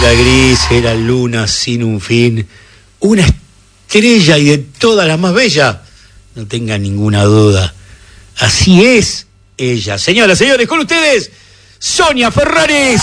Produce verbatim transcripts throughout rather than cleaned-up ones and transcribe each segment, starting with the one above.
era gris, era luna sin un fin, una estrella y de todas las más bellas, no tengan ninguna duda, así es ella. Señoras, señores, con ustedes, Sonia Ferraris.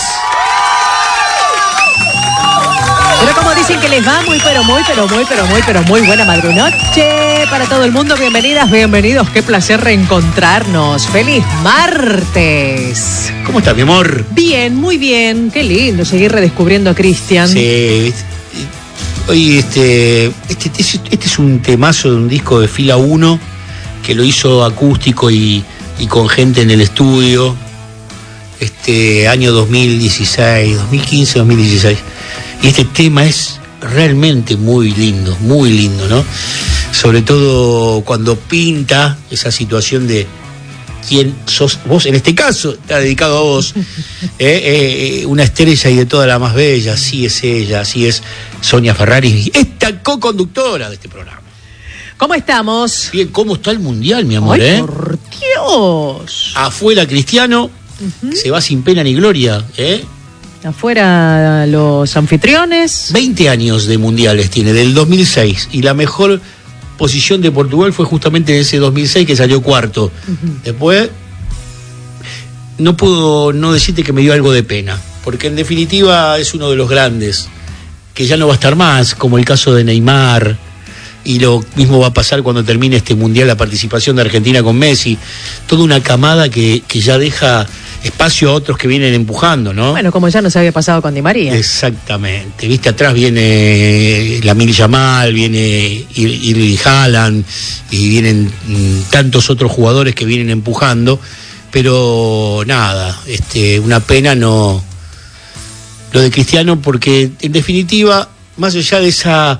Pero como dicen que les va muy, pero muy, pero muy, pero muy, pero muy buena madrunoche para todo el mundo. Bienvenidas, bienvenidos. Qué placer reencontrarnos. ¡Feliz martes! ¿Cómo estás, mi amor? Bien, muy bien. Qué lindo seguir redescubriendo a Cristian. Sí. Hoy este, este, este es un temazo de un disco de Fila uno que lo hizo acústico y, y con gente en el estudio. Este año dos mil dieciséis, dos mil quince, dos mil dieciséis. Y este tema es realmente muy lindo, muy lindo, ¿no? Sobre todo cuando pinta esa situación de quién sos vos, en este caso está dedicado a vos, eh, eh, una estrella y de toda la más bella, así es ella, así es Sonia Ferraris, esta co-conductora de este programa. ¿Cómo estamos? Bien, ¿cómo está el mundial, mi amor? ¡Ay, eh? por Dios! Afuera Cristiano, uh-huh. Se va sin pena ni gloria, ¿eh? Afuera los anfitriones. veinte años de mundiales tiene, del dos mil seis. Y la mejor posición de Portugal fue justamente en ese dos mil seis que salió cuarto. Uh-huh. Después, no puedo no decirte que me dio algo de pena. Porque en definitiva es uno de los grandes. Que ya no va a estar más, como el caso de Neymar. Y lo mismo va a pasar cuando termine este mundial, la participación de Argentina con Messi. Toda una camada que, que ya deja espacio a otros que vienen empujando, ¿no? Bueno, como ya nos había pasado con Di María. Exactamente. Viste, atrás viene Lamine Yamal, viene Erling Haaland y vienen mm, tantos otros jugadores que vienen empujando, pero nada, este, una pena no lo de Cristiano, porque en definitiva, más allá de esa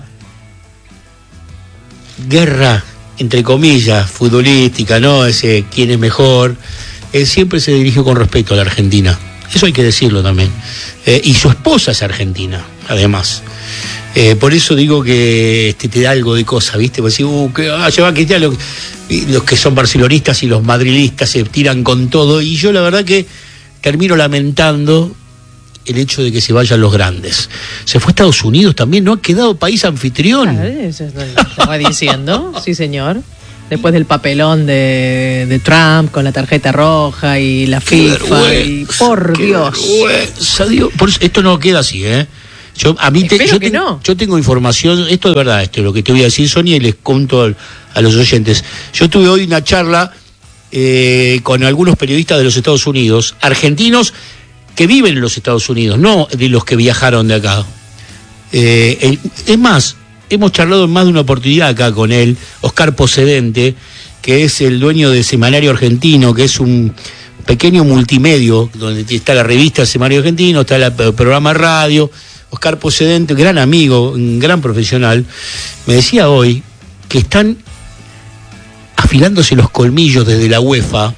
guerra entre comillas futbolística, ¿no? Ese quién es mejor, él siempre se dirigió con respeto a la Argentina, eso hay que decirlo también, eh, y su esposa es argentina, además, eh, por eso digo que este, te da algo de cosa, ¿viste? Pues, uh, que ah, lleva Cristiano, los, los que son barcelonistas y los madridistas se tiran con todo, y yo la verdad que termino lamentando el hecho de que se vayan los grandes. Se fue a Estados Unidos también, no ha quedado país anfitrión. Claro, eso es lo que estaba diciendo, sí señor. Después del papelón de, de Trump con la tarjeta roja y la Qué FIFA y por qué Dios. Vergüenza, Dios. Por eso, esto no queda así, ¿eh? Yo, a mí te, yo, que te, no. yo tengo información, esto es verdad, esto es lo que te voy a decir, Sonia, y les conto a, a los oyentes. Yo tuve hoy una charla eh, con algunos periodistas de los Estados Unidos, argentinos que viven en los Estados Unidos, no de los que viajaron de acá. Eh, el, es más, hemos charlado en más de una oportunidad acá con él, Oscar Possedente, que es el dueño de Semanario Argentino, que es un pequeño multimedio, donde está la revista Semanario Argentino, está el programa de radio. Oscar Possedente, gran amigo, un gran profesional, me decía hoy que están afilándose los colmillos desde la UEFA,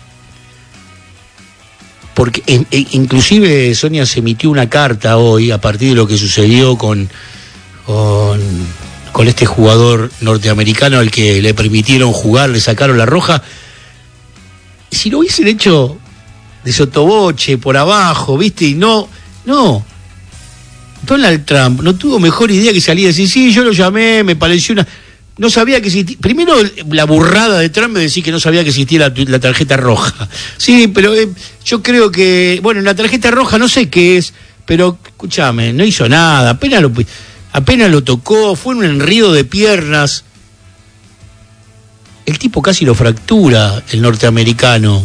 porque e, e, inclusive Sonia se emitió una carta hoy a partir de lo que sucedió con, con, con este jugador norteamericano al que le permitieron jugar, le sacaron la roja. Si lo hubiesen hecho de sotoboche, por abajo, ¿viste? Y no, no. Donald Trump no tuvo mejor idea que salir y decir, sí, yo lo llamé, me pareció una... No sabía que existía... Primero, la burrada de Trump de decir que no sabía que existía la, la tarjeta roja. Sí, pero eh, yo creo que... Bueno, la tarjeta roja no sé qué es, pero, escúchame, no hizo nada. Apenas lo, apenas lo tocó, fue un enrío de piernas. El tipo casi lo fractura, el norteamericano.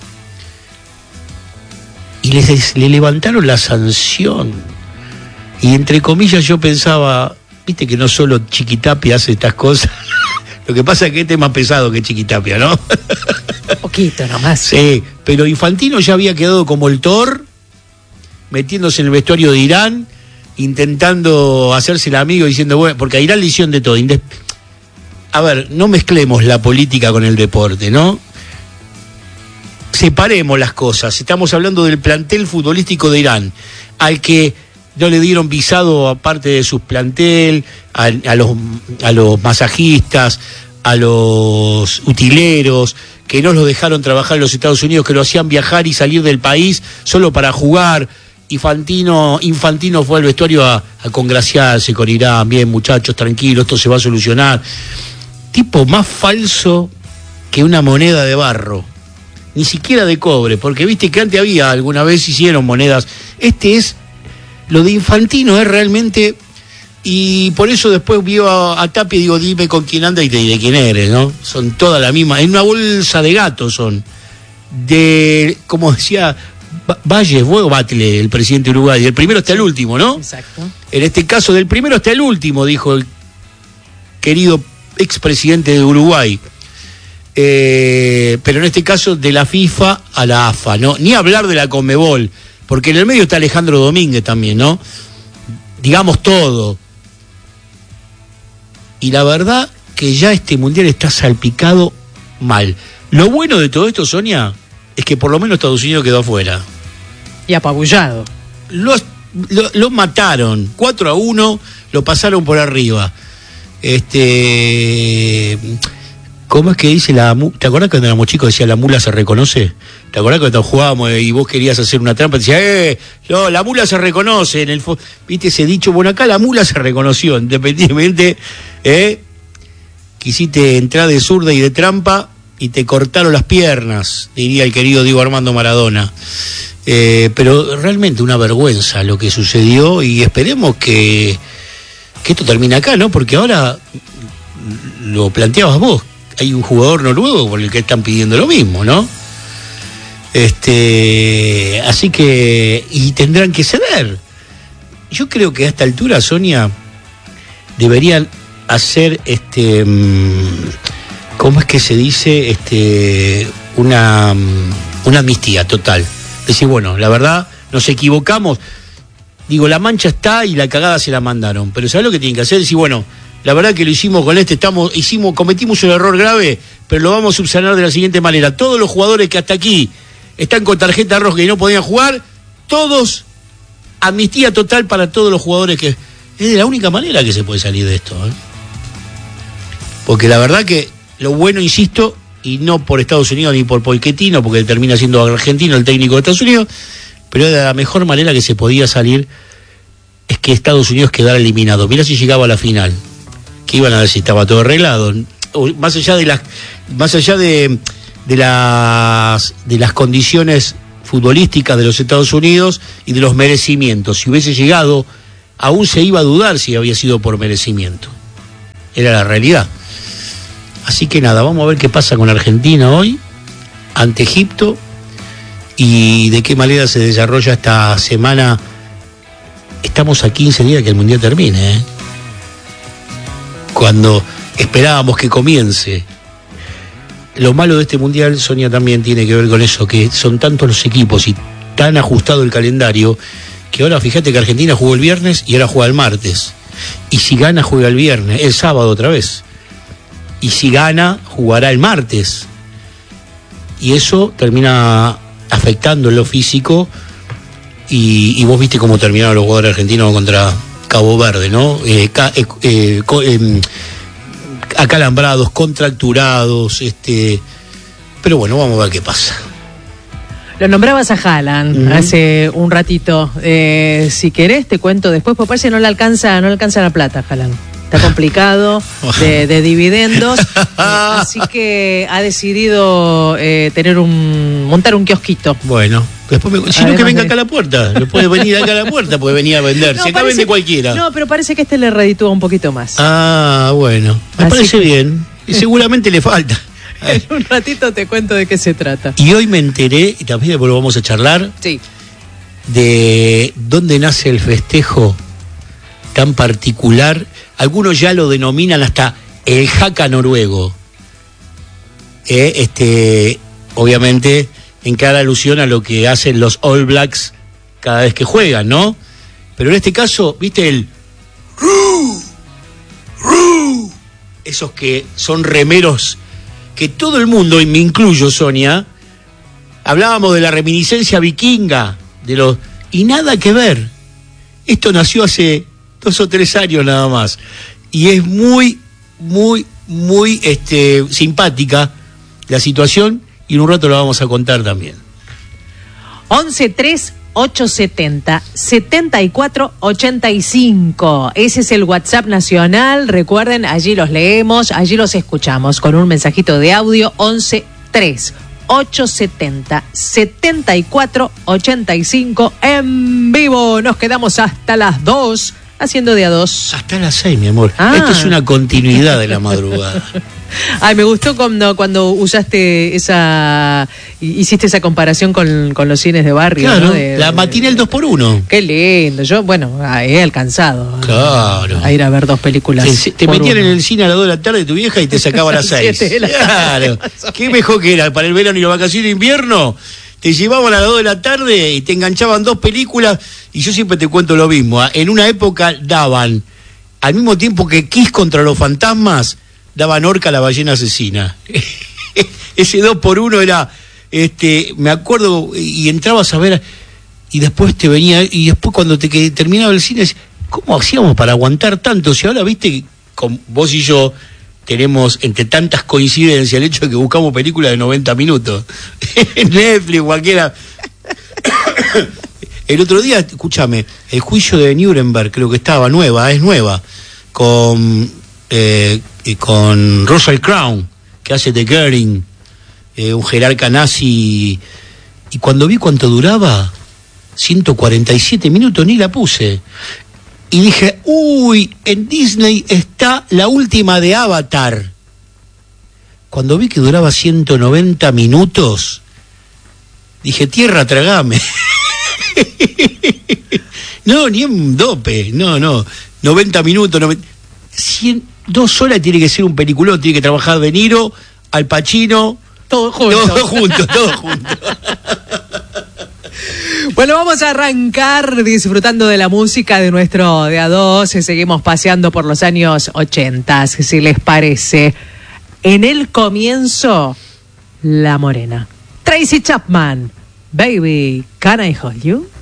Y le, le levantaron la sanción. Y entre comillas yo pensaba... Viste que no solo Chiquitapia hace estas cosas. Lo que pasa es que este es más pesado que Chiquitapia, ¿no? Un poquito nomás. Sí, pero Infantino ya había quedado como el Thor, metiéndose en el vestuario de Irán, intentando hacerse el amigo, diciendo, bueno, porque a Irán le hicieron de todo. A ver, no mezclemos la política con el deporte, ¿no? Separemos las cosas. Estamos hablando del plantel futbolístico de Irán, al que... no le dieron visado aparte de su plantel, a, a, los, a los masajistas, a los utileros, que no los dejaron trabajar en los Estados Unidos, que lo hacían viajar y salir del país solo para jugar, Infantino, Infantino fue al vestuario a, a congraciarse con Irán, bien muchachos, tranquilos, esto se va a solucionar. Tipo más falso que una moneda de barro, ni siquiera de cobre, porque viste que antes había, alguna vez hicieron monedas, este es, lo de Infantino es realmente, y por eso después vio a, a Tapia y digo, dime con quién anda y te diré quién eres, ¿no? Son todas la misma, en una bolsa de gato son, de, como decía Valle, vos Batle, el presidente de Uruguay, del primero hasta el último, ¿no? Exacto. En este caso, del primero hasta el último, dijo el querido expresidente de Uruguay. Eh, pero en este caso, de la FIFA a la A F A, ¿no? Ni hablar de la Conmebol, porque en el medio está Alejandro Domínguez también, ¿no? Digamos todo. Y la verdad que ya este mundial está salpicado mal. Lo bueno de todo esto, Sonia, es que por lo menos Estados Unidos quedó afuera. Y apabullado. Los, lo, lo mataron, cuatro a uno, lo pasaron por arriba. Este... ¿Cómo es que dice la... ¿Te acordás cuando éramos chicos decía la mula se reconoce? ¿Te acordás cuando jugábamos y vos querías hacer una trampa? Decía, eh, no, la mula se reconoce. En el fo... ¿Viste ese dicho? Bueno, acá la mula se reconoció, independientemente, ¿eh? Quisiste entrar de zurda y de trampa y te cortaron las piernas, diría el querido Diego Armando Maradona. Eh, pero realmente una vergüenza lo que sucedió y esperemos que, que esto termine acá, ¿no? Porque ahora lo planteabas vos, hay un jugador noruego por el que están pidiendo lo mismo, ¿no? Este, así que, y tendrán que ceder. Yo creo que a esta altura, Sonia, deberían hacer este... ¿Cómo es que se dice? Este, una, una amnistía total. Decir, bueno, la verdad, nos equivocamos. Digo, la mancha está y la cagada se la mandaron. Pero ¿sabes lo que tienen que hacer? Decir, bueno, la verdad que lo hicimos con este, estamos, hicimos, cometimos un error grave, pero lo vamos a subsanar de la siguiente manera. Todos los jugadores que hasta aquí están con tarjeta roja y no podían jugar, todos, amnistía total para todos los jugadores que... Es de la única manera que se puede salir de esto, ¿eh? Porque la verdad que lo bueno, insisto, y no por Estados Unidos ni por Pochettino, porque termina siendo argentino el técnico de Estados Unidos, pero de la mejor manera que se podía salir es que Estados Unidos quedara eliminado. Mirá si llegaba a la final, que iban a ver si estaba todo arreglado. Más allá de las, más allá de, de las, de las condiciones futbolísticas de los Estados Unidos y de los merecimientos, si hubiese llegado, aún se iba a dudar si había sido por merecimiento. Era la realidad. Así que nada, vamos a ver qué pasa con Argentina hoy, ante Egipto, y de qué manera se desarrolla esta semana. Estamos a quince días que el Mundial termine, ¿eh? Cuando esperábamos que comience. Lo malo de este Mundial, Sonia, también tiene que ver con eso, que son tantos los equipos y tan ajustado el calendario, que ahora fíjate que Argentina jugó el viernes y ahora juega el martes. Y si gana, juega el viernes, el sábado otra vez. Y si gana, jugará el martes. Y eso termina afectando en lo físico. Y, y vos viste cómo terminaron los jugadores argentinos contra Cabo Verde, ¿no? Eh, ca, eh, eh, eh, acalambrados, contracturados. este Pero bueno, vamos a ver qué pasa. Lo nombrabas a Haaland uh-huh. hace un ratito. Eh, si querés, te cuento después, porque parece que no le alcanza, no le alcanza la plata, Haaland. Está complicado de, de dividendos, eh, así que ha decidido eh, tener un montar un kiosquito. Bueno, después me, si no que venga de... acá a la puerta, no puede venir acá a la puerta, puede venir a vender. No, si acá parece, vende cualquiera. No, pero parece que este le reditúa un poquito más. Ah, bueno, me así parece que... bien. Y seguramente le falta. En un ratito te cuento de qué se trata. Y hoy me enteré, y también después lo vamos a charlar, sí, de dónde nace el festejo tan particular. Algunos ya lo denominan hasta el jaca noruego. Eh, este, obviamente, en cada alusión a lo que hacen los All Blacks cada vez que juegan, ¿no? Pero en este caso, ¿viste el ¡Ru! ¡Ru! Esos que son remeros que todo el mundo, y me incluyo, Sonia, hablábamos de la reminiscencia vikinga, de los y nada que ver. Esto nació hace dos o tres años nada más. Y es muy, muy, muy este, simpática la situación, y en un rato la vamos a contar también. once tres ochocientos setenta, setenta y cuatro ochenta y cinco. Ese es el WhatsApp nacional. Recuerden, allí los leemos, allí los escuchamos con un mensajito de audio. Once tres ochocientos setenta, setenta y cuatro ochenta y cinco en vivo. Nos quedamos hasta las dos haciendo de a dos. Hasta las seis, mi amor. Ah. Esto es una continuidad de la madrugada. Ay, me gustó cuando, cuando usaste esa, hiciste esa comparación con, con los cines de barrio. Claro, ¿no? de, la de, matina el dos por uno. Qué lindo. Yo, bueno, he alcanzado Claro. a ir a ver dos películas. Te, te metían uno. En el cine a las dos de la tarde tu vieja y te sacaba a las seis. Claro. Qué mejor que era para el verano y la vacación de invierno. Te llevaban a las dos de la tarde y te enganchaban dos películas. Y yo siempre te cuento lo mismo. En una época daban, al mismo tiempo que Kiss contra los fantasmas, daban Orca la ballena asesina. Ese dos por uno era, este, me acuerdo, y entrabas a ver, y después te venía, y después cuando te que terminaba el cine, ¿cómo hacíamos para aguantar tanto? Si ahora, viste, con vos y yo tenemos entre tantas coincidencias el hecho de que buscamos películas de noventa minutos. En Netflix, cualquiera. El otro día, escúchame, el juicio de Nuremberg, creo que estaba nueva, es nueva, con... Eh, y con Russell Crowe, que hace de Goering, eh, un jerarca nazi, y cuando vi cuánto duraba, ciento cuarenta y siete minutos, ni la puse, y dije, uy, en Disney está la última de Avatar. Cuando vi que duraba ciento noventa minutos, dije, tierra, tragame. No, ni en dope, no, no, noventa minutos, noventa, cien, dos horas tiene que ser un peliculón, tiene que trabajar De Niro, Al Pacino, todos juntos. Todos juntos, todos juntos. Bueno, vamos a arrancar disfrutando de la música de nuestro de a dos. Seguimos paseando por los años ochenta, si les parece. En el comienzo, La Morena. Tracy Chapman, Baby, Can I Hold You?